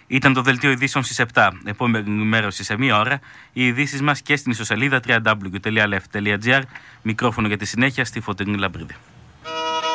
Ήταν το δελτίο ειδήσεων στις 7. Επόμενη ενημέρωση σε μία ώρα. Οι ειδήσεις μας και στην ιστοσελίδα www.lef.gr. Μικρόφωνο για τη συνέχεια στη Φωτεινή Λαμπρίδη.